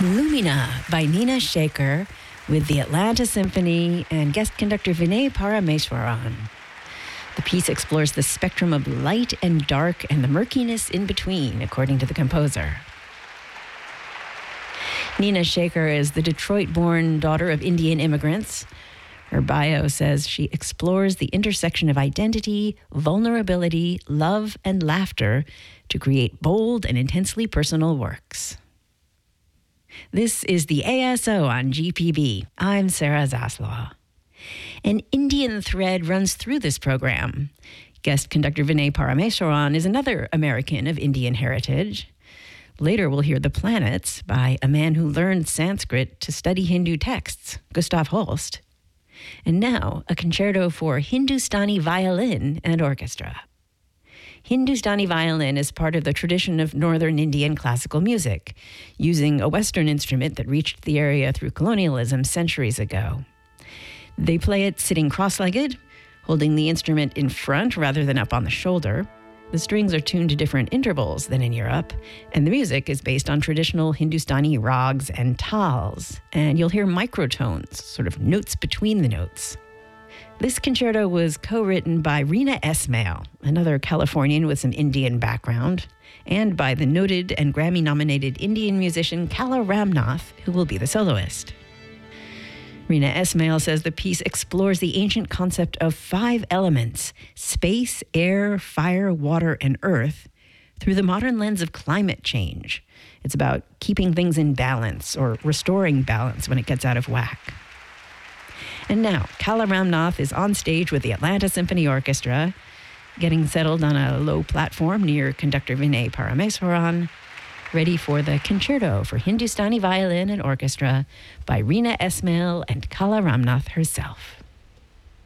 Lumina by Nina Shaker with the Atlanta Symphony and guest conductor Vinay Parameswaran. The piece explores the spectrum of light and dark and the murkiness in between, according to the composer. Nina Shaker is the Detroit-born daughter of Indian immigrants. Her bio says she explores the intersection of identity, vulnerability, love, and laughter to create bold and intensely personal works. This is the ASO on GPB. I'm Sarah Zaslaw. An Indian thread runs through this program. Guest conductor Vinay Parameswaran is another American of Indian heritage. Later, we'll hear The Planets by a man who learned Sanskrit to study Hindu texts, Gustav Holst. And now, a concerto for Hindustani violin and orchestra. Hindustani violin is part of the tradition of northern Indian classical music, using a Western instrument that reached the area through colonialism centuries ago. They play it sitting cross-legged, holding the instrument in front rather than up on the shoulder. The strings are tuned to different intervals than in Europe, and the music is based on traditional Hindustani rags and tals, and you'll hear microtones, sort of notes between the notes. This concerto was co-written by Reena Esmail, another Californian with some Indian background, and by the noted and Grammy-nominated Indian musician Kala Ramnath, who will be the soloist. Reena Esmail says the piece explores the ancient concept of 5 elements, space, air, fire, water, and earth, through the modern lens of climate change. It's about keeping things in balance or restoring balance when it gets out of whack. And now, Kala Ramnath is on stage with the Atlanta Symphony Orchestra, getting settled on a low platform near conductor Vinay Parameswaran, ready for the concerto for Hindustani violin and orchestra by Reena Esmail and Kala Ramnath herself.